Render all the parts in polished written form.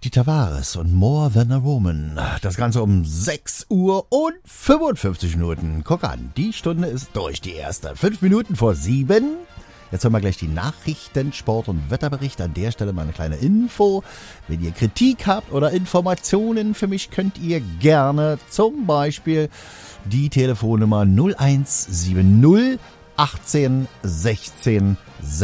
die Tavares und More Than a Woman. Das Ganze um 6 Uhr und 55 Minuten. Guck an, die Stunde ist durch, die erste. 5 Minuten vor 7. Jetzt hören wir gleich die Nachrichten, Sport- und Wetterbericht. An der Stelle mal eine kleine Info. Wenn ihr Kritik habt oder Informationen für mich, könnt ihr gerne zum Beispiel die Telefonnummer 0170 18 16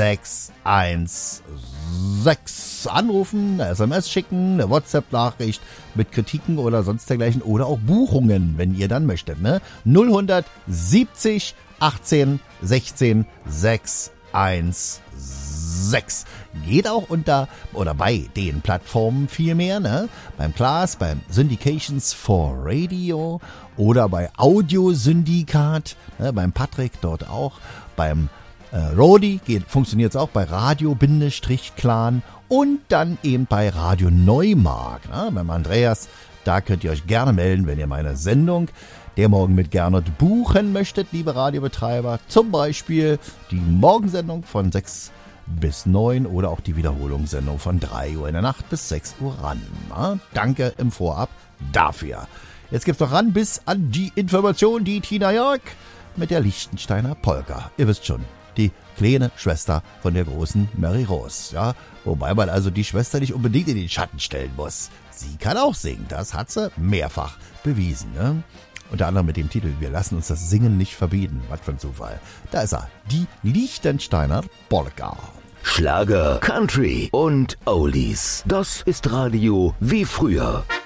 616 anrufen, eine SMS schicken, eine WhatsApp-Nachricht mit Kritiken oder sonst dergleichen oder auch Buchungen, wenn ihr dann möchtet. Ne? 0170 18 16 616. Geht auch unter oder bei den Plattformen viel mehr, ne? Beim Klaas, beim Syndications for Radio oder bei Audiosyndikat, ne? Beim Patrick dort auch, beim Rodi funktioniert es auch bei Radio-Clan und dann eben bei Radio Neumark, ne? Beim Andreas, da könnt ihr euch gerne melden, wenn ihr meine Sendung der Morgen mit Gernot buchen möchtet, liebe Radiobetreiber. Zum Beispiel die Morgensendung von 6 bis 9 oder auch die Wiederholungssendung von 3 Uhr in der Nacht bis 6 Uhr ran. Na, danke im Vorab dafür. Jetzt gibt's noch ran bis an die Information, die Tina Jörg mit der Liechtensteiner Polka. Ihr wisst schon, die kleine Schwester von der großen Mary Rose. Ja? Wobei man also die Schwester nicht unbedingt in den Schatten stellen muss. Sie kann auch singen, das hat sie mehrfach bewiesen. Ne? Unter anderem mit dem Titel Wir lassen uns das Singen nicht verbieten. Was für ein Zufall. Da ist er, die Liechtensteiner Polka. Schlager, Country und Oldies. Das ist Radio wie früher.